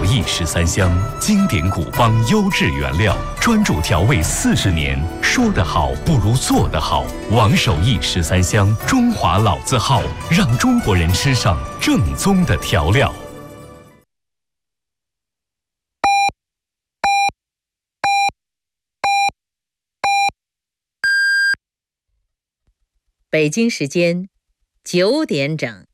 益13香，经典古方，优质原料，专注调味40年。说得好不如做得好。王守义13香，中华老字号，让中国人吃上正宗的调料。 北京时间9点整。